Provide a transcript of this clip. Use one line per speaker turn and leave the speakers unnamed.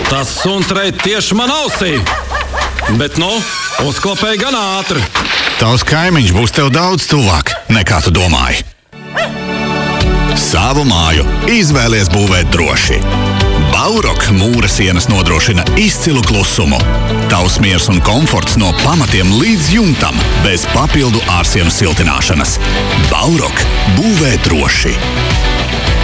Tas suns reit tieši man ausī. Bet uzklapēja gan ātri.
Tavs kaimiņš būs tev daudz tuvāk, nekā tu domāji. Savu māju izvēlies būvēt droši. Baurok mūra sienas nodrošina izcilu klusumu. Tavs miers un komforts no pamatiem līdz jumtam, bez papildu ārsienu siltināšanas. Baurok būvē droši.